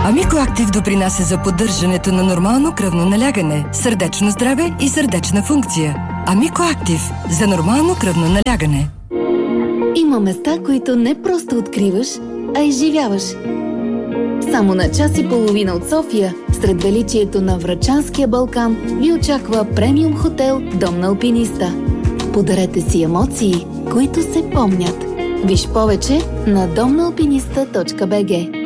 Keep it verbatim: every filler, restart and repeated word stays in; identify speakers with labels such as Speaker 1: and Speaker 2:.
Speaker 1: Амико Актив допринася за поддържането на нормално кръвно налягане, сърдечно здраве и сърдечна функция. Амико Актив за нормално кръвно налягане.
Speaker 2: Има места, които не просто откриваш, а изживяваш. Само на час и половина от София, сред величието на Врачанския Балкан, ви очаква премиум хотел Дом на алпиниста. Подарете си емоции, които се помнят. Виж повече на дом на алпиниста точка би джи.